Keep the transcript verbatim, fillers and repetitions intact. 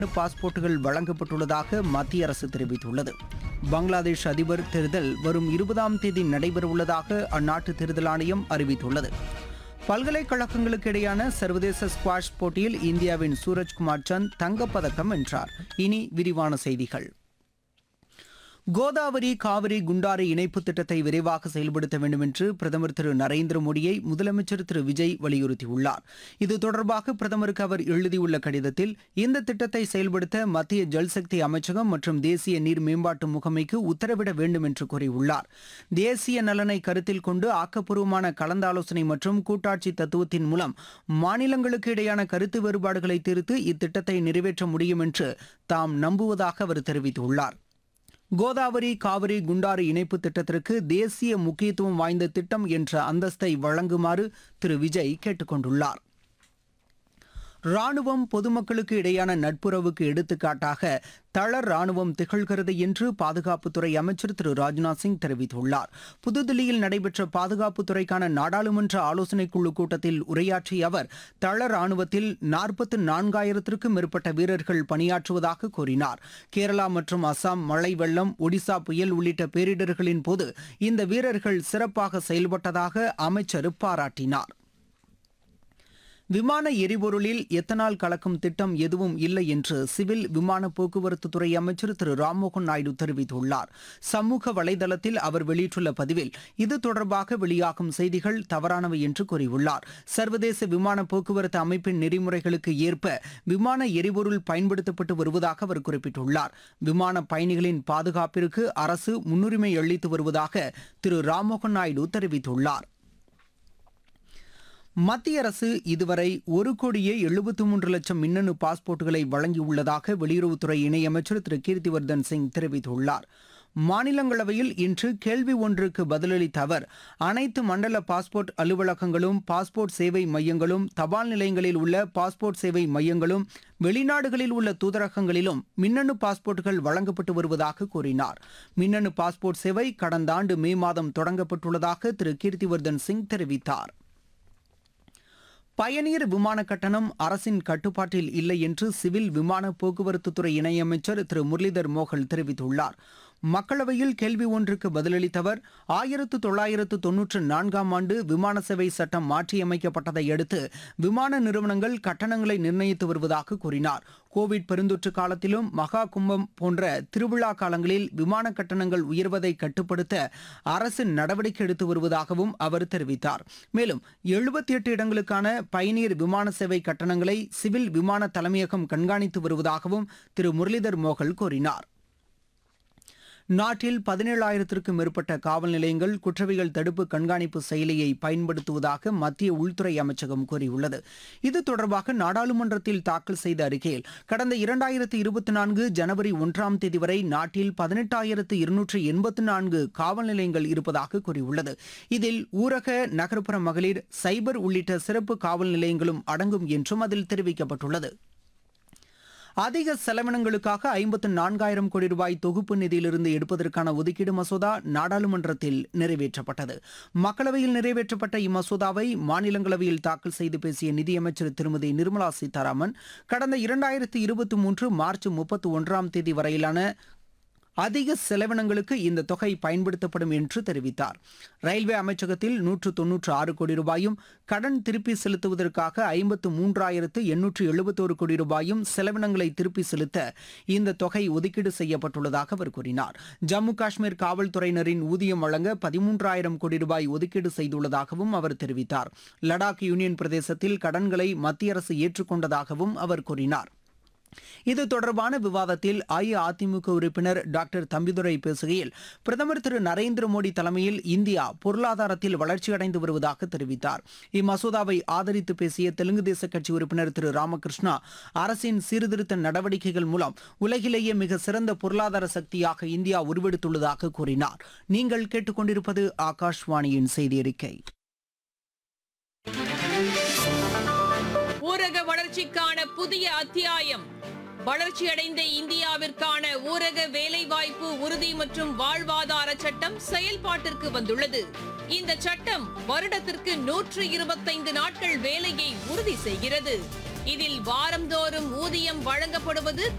பாஸ்போர்ட்டுகள் வழங்கப்பட்டுள்ளதாக மத்திய அரசு தெரிவித்துள்ளது. பங்களாதேஷ் அதிபர் தேர்தல் வரும் இருபதாம் தேதி நடைபெறவுள்ளதாக அந்நாட்டு தேர்தல் ஆணையம் அறிவித்துள்ளது. பல்கலைக்கழகங்களுக்கு இடையான சர்வதேச ஸ்குவாஷ் போட்டியில் இந்தியாவின் சூரஜ்குமார் சந்த் தங்கப்பதக்கம் வென்றார். இனி விரிவான செய்திகள். கோதாவரி காவிரி குண்டாறு இணைப்பு திட்டத்தை விரைவாக செயல்படுத்த வேண்டும் என்று பிரதமர் திரு நரேந்திர மோடியை முதலமைச்சர் திரு விஜய் வலியுறுத்தியுள்ளார். இது தொடர்பாக பிரதமருக்கு அவர் எழுதியுள்ள கடிதத்தில் இந்த திட்டத்தை செயல்படுத்த மத்திய ஜல்சக்தி அமைச்சகம் மற்றும் தேசிய நீர் மேம்பாட்டு முகமைக்கு உத்தரவிட வேண்டும் என்று கூறியுள்ளார். தேசிய நலனை கருத்தில் கொண்டு ஆக்கப்பூர்வமான கலந்தாலோசனை மற்றும் கூட்டாட்சி தத்துவத்தின் மூலம் மாநிலங்களுக்கு இடையான கருத்து வேறுபாடுகளை தீர்த்து இத்திட்டத்தை நிறைவேற்ற முடியும் என்று தாம் நம்புவதாக அவர் தெரிவித்துள்ளார். கோதாவரி காவிரி குண்டாறு இணைப்பு திட்டத்திற்கு தேசிய முக்கியத்துவம் வாய்ந்த திட்டம் என்ற அந்தஸ்தை வழங்குமாறு திரு விஜய் கேட்டுக் கொண்டுள்ளார். ராணுவம் பொதுமக்களுக்கு இடையான நட்புறவுக்கு எடுத்துக்காட்டாக தளர் ராணுவம் திகழ்கிறது என்று பாதுகாப்புத்துறை அமைச்சர் திரு ராஜ்நாத் சிங் தெரிவித்துள்ளார். புதுதில்லியில் நடைபெற்ற பாதுகாப்புத்துறைக்கான நாடாளுமன்ற ஆலோசனைக் குழு கூட்டத்தில் உரையாற்றிய அவர் தளர் ராணுவத்தில் நாற்பத்து நான்காயிரத்திற்கும் மேற்பட்ட வீரர்கள் பணியாற்றுவதாக கூறினார். கேரளா மற்றும் அசாம் மழை வெள்ளம், ஒடிசா புயல் உள்ளிட்ட பேரிடர்களின் போது இந்த வீரர்கள் சிறப்பாக செயல்பட்டதாக அமைச்சர் பாராட்டினார். விமான எரிபொருளில் எத்தனால் கலக்கும் திட்டம் எதுவும் இல்லை என்று சிவில் விமான போக்குவரத்துத்துறை அமைச்சர் திரு ராம்மோகன் நாயுடு தெரிவித்துள்ளார். சமூக வலைதளத்தில் அவர் வெளியிட்டுள்ள பதிவில் இது தொடர்பாக வெளியாகும் செய்திகள் தவறானவை என்று கூறியுள்ளார். சர்வதேச விமான போக்குவரத்து அமைப்பின் நெறிமுறைகளுக்கு ஏற்ப விமான எரிபொருள் பயன்படுத்தப்பட்டு வருவதாக அவர் குறிப்பிட்டுள்ளார். விமான பயணிகளின் பாதுகாப்பிற்கு அரசு முன்னுரிமை அளித்து வருவதாக திரு ராம்மோகன் நாயுடு தெரிவித்துள்ளார். மத்திய அரசு இதுவரை ஒரு கோடியே எழுபத்தி மூன்று லட்சம் மின்னணு பாஸ்போர்ட்டுகளை வழங்கியுள்ளதாக வெளியுறவுத்துறை இணையமைச்சர் திரு கீர்த்திவர்தன் சிங் தெரிவித்துள்ளார். மாநிலங்களவையில் இன்று கேள்வி ஒன்றுக்கு பதிலளித்த அவர் அனைத்து மண்டல பாஸ்போர்ட் அலுவலகங்களும் பாஸ்போர்ட் சேவை மையங்களும் தபால் நிலையங்களில் உள்ள பாஸ்போர்ட் சேவை மையங்களும் வெளிநாடுகளில் உள்ள தூதரகங்களிலும் மின்னணு பாஸ்போர்ட்டுகள் வழங்கப்பட்டு வருவதாக கூறினார். மின்னணு பாஸ்போர்ட் சேவை கடந்த ஆண்டு மே மாதம் தொடங்கப்பட்டுள்ளதாக திரு கீர்த்திவர்தன் சிங் தெரிவித்தார். பயணியர் விமான கட்டணம் அரசின் கட்டுப்பாட்டில் இல்லை என்று சிவில் விமான போக்குவரத்துத்துறை இணையமைச்சர் திரு முரளிதர் மோகல் தெரிவித்துள்ளார். மக்களவையில் கேள்வி ஒன்றுக்கு பதிலளித்த அவர் ஆயிரத்து தொள்ளாயிரத்து தொன்னூற்று நான்காம் ஆண்டு விமான சேவை சட்டம் மாற்றியமைக்கப்பட்டதை அடுத்து விமான நிறுவனங்கள் கட்டணங்களை நிர்ணயித்து வருவதாக கூறினார். கோவிட் பெருந்தொற்று காலத்திலும் மகா கும்பம் போன்ற திருவிழா காலங்களில் விமான கட்டணங்கள் உயர்வதை கட்டுப்படுத்த அரசு நடவடிக்கை எடுத்து வருவதாகவும் அவர் தெரிவித்தார். மேலும் எழுபத்தி எட்டு இடங்களுக்கான பயணியர் விமான சேவை கட்டணங்களை சிவில் விமான தலைமையகம் கண்காணித்து வருவதாகவும் திரு முரளிதர் மோகல் கூறினார். நாட்டில் பதினேழாயிரத்திற்கும் மேற்பட்ட காவல் நிலையங்கள் குற்றவியல் தடுப்பு கண்காணிப்பு செயலியை பயன்படுத்துவதாக மத்திய உள்துறை அமைச்சகம் கூறியுள்ளது. இது தொடர்பாக நாடாளுமன்றத்தில் தாக்கல் செய்த அறிக்கையில் கடந்த இரண்டாயிரத்து இருபத்தி நான்கு ஜனவரி ஒன்றாம் தேதி வரை நாட்டில் பதினெட்டாயிரத்து இருநூற்று எண்பத்தி நான்கு காவல் நிலையங்கள் இருப்பதாக கூறியுள்ளது. இதில் ஊரக நகர்ப்புற மகளிர் சைபர் உள்ளிட்ட சிறப்பு காவல் நிலையங்களும் அடங்கும் என்றும் அதில் தெரிவிக்கப்பட்டுள்ளது. அதிக செலவினங்களுக்காக ஐம்பத்து நான்காயிரம் கோடி ரூபாய் தொகுப்பு நிதியிலிருந்து எடுப்பதற்கான ஒதுக்கீடு மசோதா நாடாளுமன்றத்தில் நிறைவேற்றப்பட்டது. மக்களவையில் நிறைவேற்றப்பட்ட இம்மசோதாவை மாநிலங்களவையில் தாக்கல் செய்து பேசிய நிதியமைச்சர் திருமதி நிர்மலா சீதாராமன் கடந்த இரண்டாயிரத்து இருபத்தி மூன்று மார்ச் முப்பத்தி ஒன்றாம் தேதி வரையிலான அதிக செலவினங்களுக்கு இந்த தொகை பயன்படுத்தப்படும் என்று தெரிவித்தார். ரயில்வே அமைச்சகத்தில் நூற்று தொன்னூற்று ஆறு கோடி ரூபாயும் கடன் திருப்பி செலுத்துவதற்காக ஐம்பத்து மூன்றாயிரத்து எண்ணூற்று எழுபத்தோரு கோடி ரூபாயும் செலவினங்களை திருப்பி செலுத்த இந்த தொகை ஒதுக்கீடு செய்யப்பட்டுள்ளதாக அவர் கூறினார். ஜம்மு காஷ்மீர் காவல்துறையினரின் ஊதியம் வழங்க பதிமூன்றாயிரம் கோடி ரூபாய் ஒதுக்கீடு செய்துள்ளதாகவும் அவர் தெரிவித்தார். லடாக் யூனியன் பிரதேசத்தில் கடன்களை மத்திய அரசு ஏற்றுக்கொண்டதாகவும் அவர் கூறினார். இது தொடர்பான விவாதத்தில் அஇஅதிமுக உறுப்பினர் டாக்டர் தம்பிதுரை பேசுகையில் பிரதமர் திரு நரேந்திர மோடி தலைமையில் இந்தியா பொருளாதாரத்தில் வளர்ச்சியடைந்து வருவதாக தெரிவித்தார். இம்மசோதாவை ஆதரித்து பேசிய தெலுங்கு தேச கட்சி உறுப்பினர் திரு ராமகிருஷ்ணா அரசின் சீர்திருத்த நடவடிக்கைகள் மூலம் உலகிலேயே மிக சிறந்த பொருளாதார சக்தியாக இந்தியா உருவெடுத்துள்ளதாக கூறினார். நீங்கள் கேட்டுக்கொண்டிருப்பது ஆகாஷ்வாணியின் செய்தி அறிக்கை. ஊரக வளர்ச்சிக்கான புதிய அத்தியாயம். வளர்ச்சியடைந்த இந்தியாவிற்கான ஊரக வேலைவாய்ப்பு உறுதி மற்றும் வாழ்வாதார சட்டம் செயல்பாட்டிற்கு வந்துள்ளது. இந்த சட்டம் வருடத்திற்கு நூற்று இருபத்தைந்து நாட்கள் வேலையை உறுதி செய்கிறது. இதில் வாரந்தோறும் ஊதியம் வழங்கப்படுவது